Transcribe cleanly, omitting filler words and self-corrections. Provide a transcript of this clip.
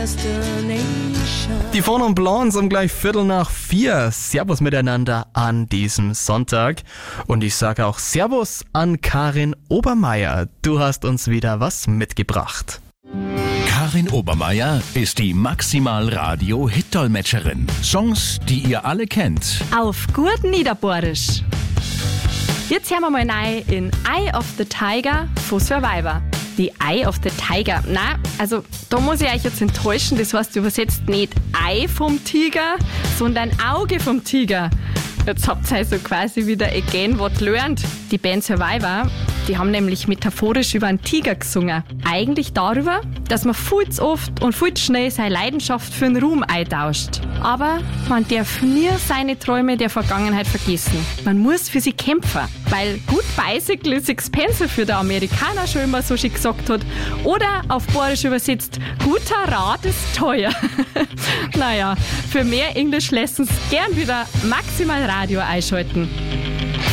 Die Von und Blondes um gleich 3:45. Servus miteinander an diesem Sonntag. Und ich sage auch Servus an Karin Obermeier. Du hast uns wieder was mitgebracht. Karin Obermeier ist die Maximal-Radio-Hit-Dolmetscherin. Songs, die ihr alle kennt. Auf gut Niederbohrisch. Jetzt hören wir mal rein in Eye of the Tiger von Survivor. Die Eye of the Tiger. Na, also da muss ich euch jetzt enttäuschen. Das heißt übersetzt nicht Ei vom Tiger, sondern Auge vom Tiger. Jetzt habt ihr also quasi wieder again what learned. Die Band Survivor, die haben nämlich metaphorisch über einen Tiger gesungen. Eigentlich darüber, dass man viel zu oft und viel zu schnell seine Leidenschaft für den Ruhm eintauscht. Aber man darf nie seine Träume der Vergangenheit vergessen. Man muss für sie kämpfen. Weil Good Bicycle is expensive, für der Amerikaner schon immer so schön gesagt hat. Oder auf Bayerisch übersetzt, guter Rat ist teuer. Naja, für mehr Englisch Lessons gern wieder Maximal Radio einschalten.